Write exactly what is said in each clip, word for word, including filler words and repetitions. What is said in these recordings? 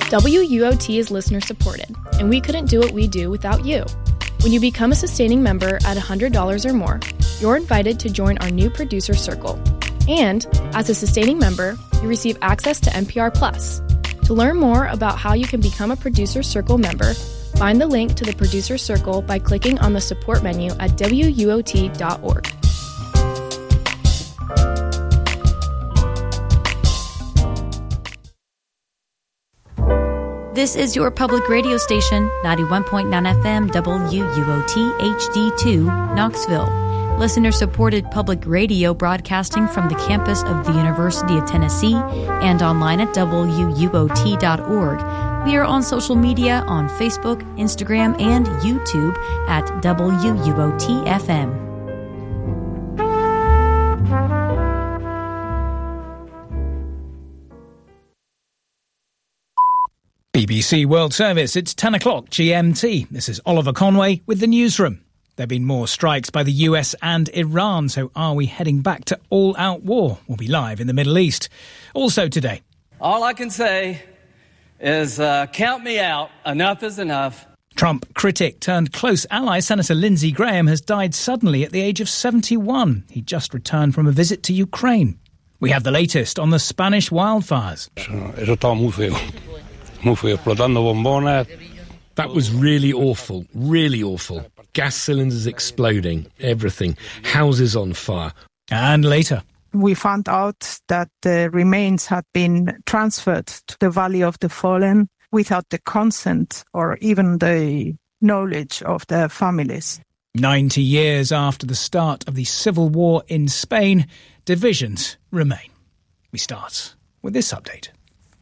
W U O T is listener supported, and we couldn't do what we do without you. When you become a sustaining member at one hundred dollars or more, you're invited to join our new producer circle. And as a sustaining member, you receive access to N P R Plus. To learn more about how you can become a Producer Circle member, find the link to the Producer Circle by clicking on the support menu at W U O T dot org. This is your public radio station, ninety-one point nine F M W U O T H D two, Knoxville. Listener-supported public radio broadcasting from the campus of the University of Tennessee and online at W U O T dot org. We are on social media on Facebook, Instagram, and YouTube at W U O T F M. B B C World Service, it's ten o'clock G M T. This is Oliver Conway with the newsroom. There have been more strikes by the U S and Iran, so are we heading back to all-out war? We'll be live in the Middle East. Also today. All I can say is uh, count me out. Enough is enough. Trump critic turned close ally Senator Lindsey Graham has died suddenly at the age of seventy-one. He just returned from a visit to Ukraine. We have the latest on the Spanish wildfires. That was really awful, really awful. Gas cylinders exploding, everything. Houses on fire. And later. We found out that the remains had been transferred to the Valley of the Fallen without the consent or even the knowledge of their families. Ninety years after the start of the civil war in Spain, divisions remain. We start with this update.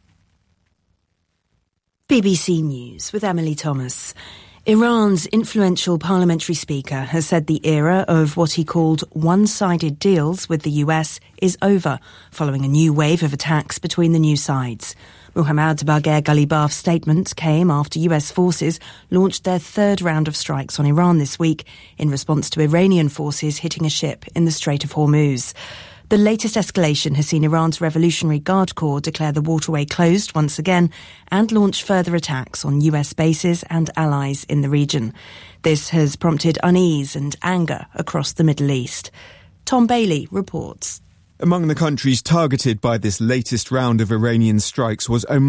B B C News with Emily Thomas. Iran's influential parliamentary speaker has said the era of what he called one-sided deals with the U S is over, following a new wave of attacks between the new sides. Muhammad Bagher Ghalibaf's statement came after U S forces launched their third round of strikes on Iran this week in response to Iranian forces hitting a ship in the Strait of Hormuz. The latest escalation has seen Iran's Revolutionary Guard Corps declare the waterway closed once again and launch further attacks on U S bases and allies in the region. This has prompted unease and anger across the Middle East. Tom Bailey reports. Among the countries targeted by this latest round of Iranian strikes was Oman.